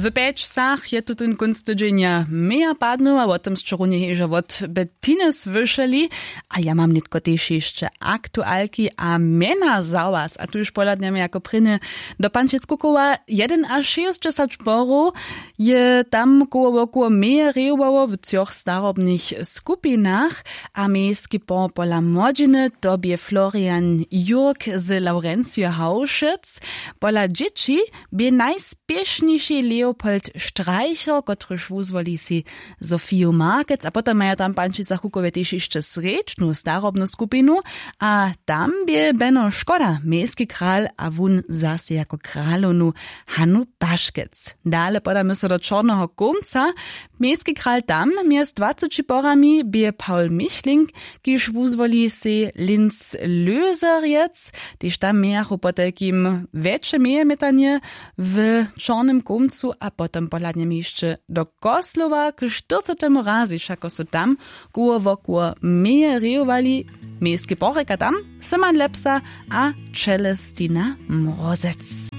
W Pečsach je tu ten kunst tydzienia meja padnu, a o tym szczególnie jeżo od Bettiny słyszeli. A ja mam nitko też jeszcze aktualki a mena załas. A tu już poladniamy jako pryny do Pančec-Kukowa 1 až 60 sporów je tam koło meja rejowało w trzech starobnych skupinach. A miejski pola młodziny tobie Florian Jurk z Laurencio Hauszyc. Pola dzieci by najspieszniejszy Leopold Streicher, kotryż wuzwoli si Sofiu Markec, a potem maja tam Pančec-Kukowie też jeszcze srečnu starobnu skupinu, a tam by Benno Škoda, miejski kral, a wun zase jako kralonu Hannu Paszkec. Dale podamy se do Czarnego Komca. Miejski kral tam z 20 porami by Paul Michling, kiż wuzwoli si Linz Löser też tam miachu po takim większe metanie w Czarnym Komcu, a potem poladniemy jeszcze do Koslowa k 40. razy, šako su tam koło meje rejowali miejskie poreka tam, Simon Lepsa a Celestina Mrozec.